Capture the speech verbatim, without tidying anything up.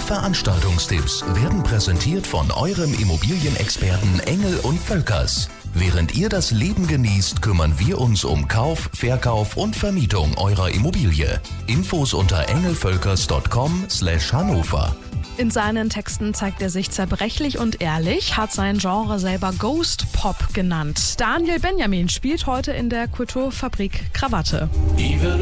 Veranstaltungstipps werden präsentiert von eurem Immobilienexperten Engel und Völkers. Während ihr das Leben genießt, kümmern wir uns um Kauf, Verkauf und Vermietung eurer Immobilie. Infos unter engelvölkers punkt com slash Hannover. In seinen Texten zeigt er sich zerbrechlich und ehrlich, hat sein Genre selber Ghost Pop genannt. Daniel Benjamin spielt heute in der Kulturfabrik Krawatte. Even